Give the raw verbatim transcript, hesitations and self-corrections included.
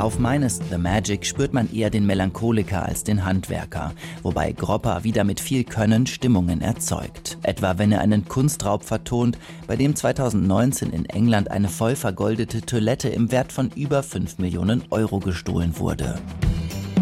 Auf Minus the Magic spürt man eher den Melancholiker als den Handwerker, wobei Gropper wieder mit viel Können Stimmungen erzeugt. Etwa wenn er einen Kunstraub vertont, bei dem zweitausendneunzehn in England eine voll vergoldete Toilette im Wert von über fünf Millionen Euro gestohlen wurde.